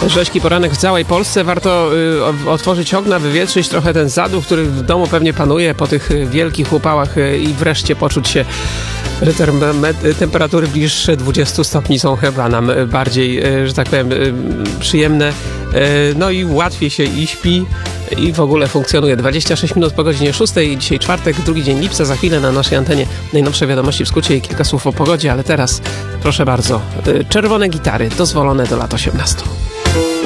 Rzeźki poranek w całej Polsce. Warto otworzyć okna, wywietrzyć trochę ten zaduch, który w domu pewnie panuje po tych wielkich upałach i wreszcie poczuć się, że temperatury bliższe 20 stopni są chyba nam bardziej, że tak powiem, przyjemne. No i łatwiej się i śpi i w ogóle funkcjonuje. 26 minut po godzinie 6. Dzisiaj czwartek, drugi dzień lipca. Za chwilę na naszej antenie najnowsze wiadomości w skrócie i kilka słów o pogodzie, ale teraz proszę bardzo, czerwone gitary dozwolone do lat 18.